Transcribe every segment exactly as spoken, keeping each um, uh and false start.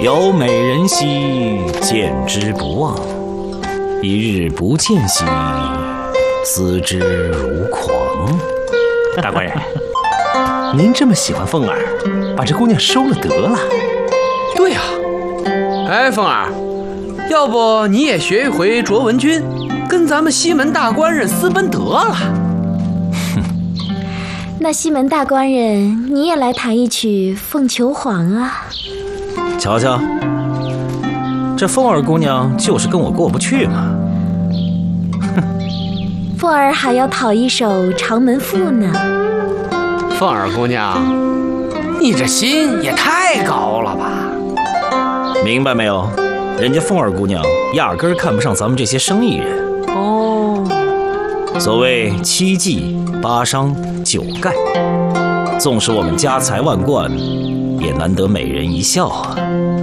有美人兮，见之不忘；一日不见兮，思之如狂。 大官人，您这么喜欢凤儿，把这姑娘收了得了。 对呀、啊，哎，凤儿，要不你也学一回卓文君，跟咱们西门大官人私奔得了。 哼，那西门大官人，你也来弹一曲《凤求凰》啊？ 瞧瞧，这凤儿姑娘就是跟我过不去嘛。 凤儿还要讨一首《长门赋》呢。 凤儿姑娘，你这心也太高了吧？ 明白没有？人家凤儿姑娘压根儿看不上咱们这些生意人。 哦， 所谓七计八伤九丐，纵使我们家财万贯，也难得美人一笑啊。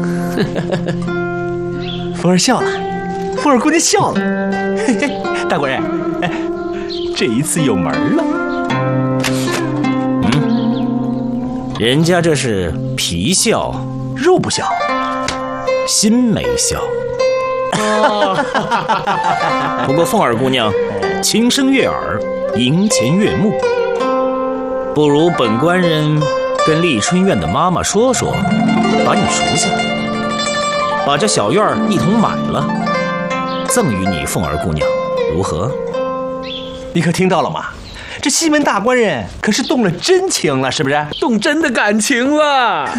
凤儿笑了，凤儿姑娘笑了。嘿嘿，大官人，哎，这一次有门了。 嗯，人家这是皮笑肉不笑， 心没笑。不过凤儿姑娘轻声悦耳，银钱悦目，不如本官人跟丽春院的妈妈说说，把你赎下，把这小院一同买了，赠与你凤儿姑娘，如何？ 你可听到了吗？这西门大官人可是动了真情了，是不是？ 动真的感情了。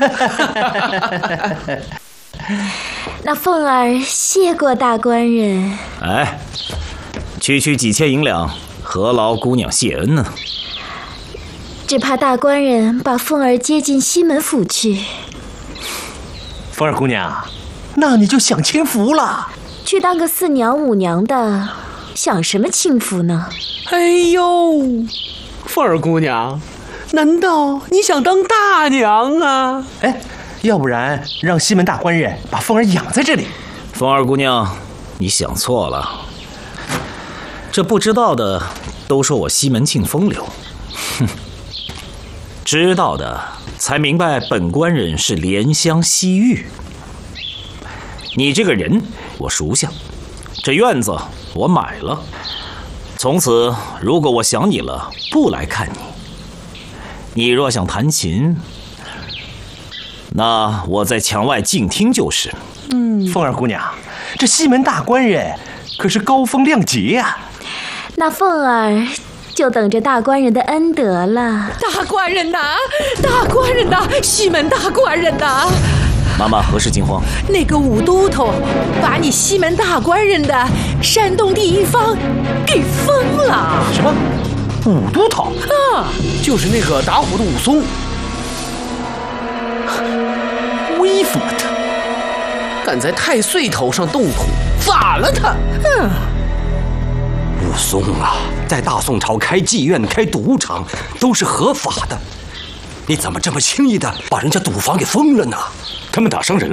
那凤儿谢过大官人。 哎，区区几千银两，何劳姑娘谢恩呢？ 只怕大官人把凤儿接进西门府去。 凤儿姑娘，那你就享清福了。 去当个四娘五娘的，享什么清福呢？ 哎呦，凤儿姑娘，难道你想当大娘啊？ 哎，要不然让西门大官人把凤儿养在这里。 凤儿姑娘，你想错了。这不知道的都说我西门庆风流，哼，知道的才明白本官人是怜香惜玉。你这个人我熟悉，这院子我买了，从此如果我想你了，不来看你。你若想弹琴，那我在墙外静听就是。 嗯，凤儿姑娘，这西门大官人可是高风亮节呀、啊。 那凤儿就等着大官人的恩德了。 大官人呐，大官人呐，西门大官人呐！ 妈妈何事惊慌？ 那个武都头把你西门大官人的山东第一坊给封了。 什么？武都头？ 啊， 就是那个打虎的武松。 威风了他！ 敢在太岁头上动土，宰了他！ 嗯， 武松啊，在大宋朝开妓院、开赌场都是合法的，你怎么这么轻易的把人家赌坊给封了呢？ 他们打伤人